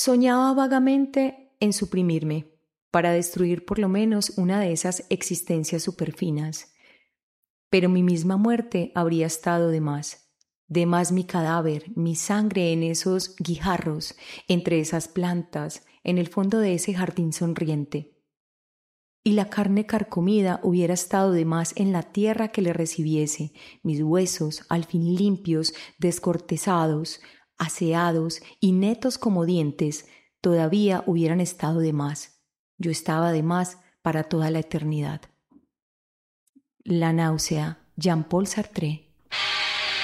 Soñaba vagamente en suprimirme, para destruir por lo menos una de esas existencias superfinas. Pero mi misma muerte habría estado de más mi cadáver, mi sangre en esos guijarros, entre esas plantas, en el fondo de ese jardín sonriente. Y la carne carcomida hubiera estado de más en la tierra que le recibiese, mis huesos, al fin limpios, descortezados, aseados y netos como dientes, todavía hubieran estado de más. Yo estaba de más para toda la eternidad. La náusea, Jean-Paul Sartre.